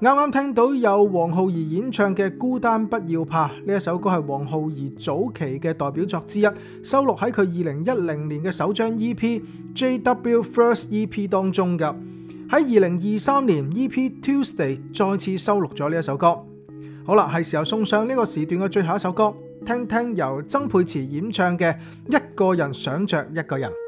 啱啱聽到有黃浩兒演唱嘅《孤單不要怕》，呢一首歌係黃浩兒早期嘅代表作之一，收錄喺佢2010年嘅首張 EP JW First EP 當中㗎。喺2023年 EP Tuesday 再次收錄咗呢一首歌。好啦，係時候送上呢個時段嘅最後一首歌，聽聽由曾沛慈演唱嘅《一個人想着一個人》。